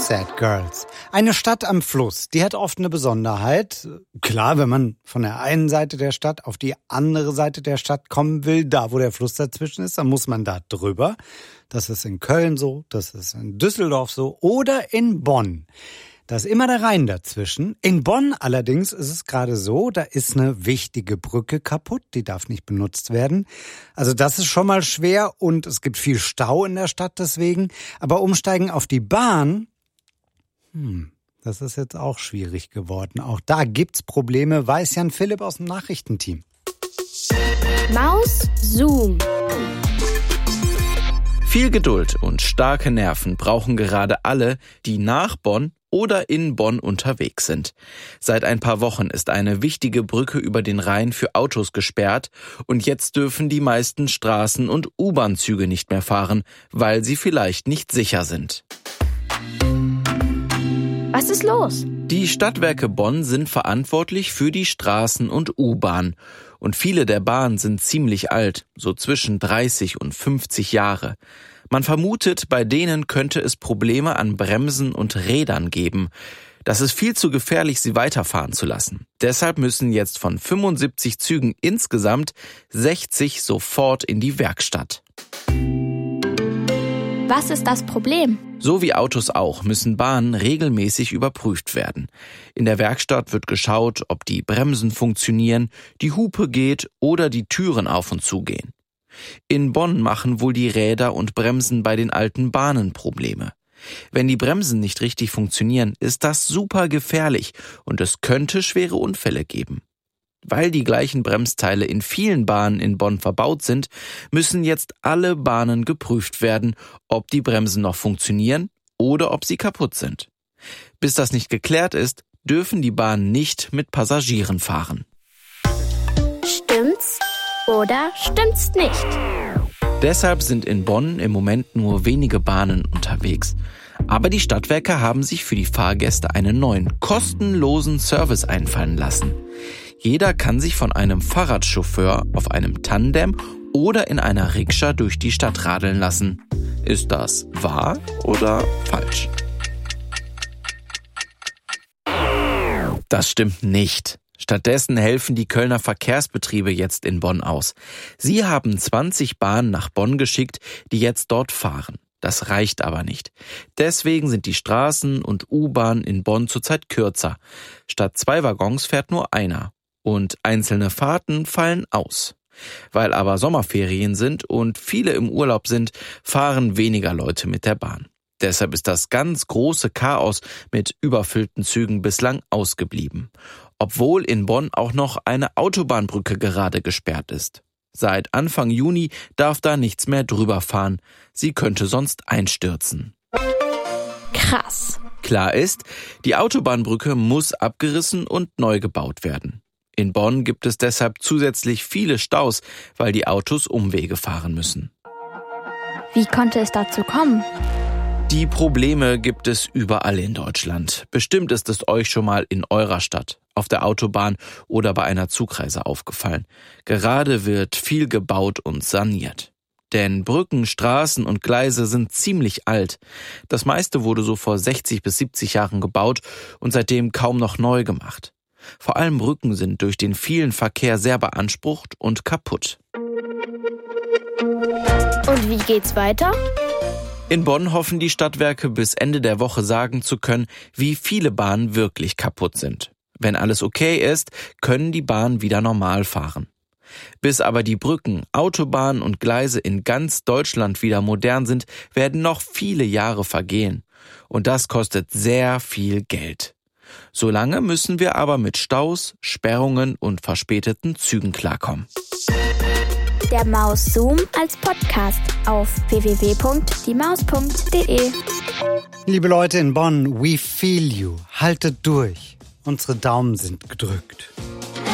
Sad Girls. Eine Stadt am Fluss, die hat oft eine Besonderheit. Klar, wenn man von der einen Seite der Stadt auf die andere Seite der Stadt kommen will, da wo der Fluss dazwischen ist, dann muss man da drüber. Das ist in Köln so, das ist in Düsseldorf so oder in Bonn. Da ist immer der Rhein dazwischen. In Bonn allerdings ist es gerade so, da ist eine wichtige Brücke kaputt, die darf nicht benutzt werden. Also das ist schon mal schwer und es gibt viel Stau in der Stadt deswegen. Aber umsteigen auf die Bahn, das ist jetzt auch schwierig geworden. Auch da gibt's Probleme, weiß Jan Philipp aus dem Nachrichtenteam. Maus Zoom. Viel Geduld und starke Nerven brauchen gerade alle, die nach Bonn oder in Bonn unterwegs sind. Seit ein paar Wochen ist eine wichtige Brücke über den Rhein für Autos gesperrt und jetzt dürfen die meisten Straßen- und U-Bahn-Züge nicht mehr fahren, weil sie vielleicht nicht sicher sind. Was ist los? Die Stadtwerke Bonn sind verantwortlich für die Straßen und U-Bahn. Und viele der Bahnen sind ziemlich alt, so zwischen 30 und 50 Jahre. Man vermutet, bei denen könnte es Probleme an Bremsen und Rädern geben. Das ist viel zu gefährlich, sie weiterfahren zu lassen. Deshalb müssen jetzt von 75 Zügen insgesamt 60 sofort in die Werkstatt. Was ist das Problem? So wie Autos auch, müssen Bahnen regelmäßig überprüft werden. In der Werkstatt wird geschaut, ob die Bremsen funktionieren, die Hupe geht oder die Türen auf und zu gehen. In Bonn machen wohl die Räder und Bremsen bei den alten Bahnen Probleme. Wenn die Bremsen nicht richtig funktionieren, ist das super gefährlich und es könnte schwere Unfälle geben. Weil die gleichen Bremsteile in vielen Bahnen in Bonn verbaut sind, müssen jetzt alle Bahnen geprüft werden, ob die Bremsen noch funktionieren oder ob sie kaputt sind. Bis das nicht geklärt ist, dürfen die Bahnen nicht mit Passagieren fahren. Stimmt's oder stimmt's nicht? Deshalb sind in Bonn im Moment nur wenige Bahnen unterwegs. Aber die Stadtwerke haben sich für die Fahrgäste einen neuen, kostenlosen Service einfallen lassen. Jeder kann sich von einem Fahrradchauffeur auf einem Tandem oder in einer Rikscha durch die Stadt radeln lassen. Ist das wahr oder falsch? Das stimmt nicht. Stattdessen helfen die Kölner Verkehrsbetriebe jetzt in Bonn aus. Sie haben 20 Bahnen nach Bonn geschickt, die jetzt dort fahren. Das reicht aber nicht. Deswegen sind die Straßen und U-Bahn in Bonn zurzeit kürzer. Statt 2 Waggons fährt nur einer. Und einzelne Fahrten fallen aus. Weil aber Sommerferien sind und viele im Urlaub sind, fahren weniger Leute mit der Bahn. Deshalb ist das ganz große Chaos mit überfüllten Zügen bislang ausgeblieben. Obwohl in Bonn auch noch eine Autobahnbrücke gerade gesperrt ist. Seit Anfang Juni darf da nichts mehr drüber fahren. Sie könnte sonst einstürzen. Krass. Klar ist, die Autobahnbrücke muss abgerissen und neu gebaut werden. In Bonn gibt es deshalb zusätzlich viele Staus, weil die Autos Umwege fahren müssen. Wie konnte es dazu kommen? Die Probleme gibt es überall in Deutschland. Bestimmt ist es euch schon mal in eurer Stadt, auf der Autobahn oder bei einer Zugreise aufgefallen. Gerade wird viel gebaut und saniert. Denn Brücken, Straßen und Gleise sind ziemlich alt. Das meiste wurde so vor 60 bis 70 Jahren gebaut und seitdem kaum noch neu gemacht. Vor allem Brücken sind durch den vielen Verkehr sehr beansprucht und kaputt. Und wie geht's weiter? In Bonn hoffen die Stadtwerke bis Ende der Woche sagen zu können, wie viele Bahnen wirklich kaputt sind. Wenn alles okay ist, können die Bahnen wieder normal fahren. Bis aber die Brücken, Autobahnen und Gleise in ganz Deutschland wieder modern sind, werden noch viele Jahre vergehen. Und das kostet sehr viel Geld. Solange müssen wir aber mit Staus, Sperrungen und verspäteten Zügen klarkommen. Der Maus Zoom als Podcast auf www.diemaus.de. Liebe Leute in Bonn, we feel you. Haltet durch. Unsere Daumen sind gedrückt.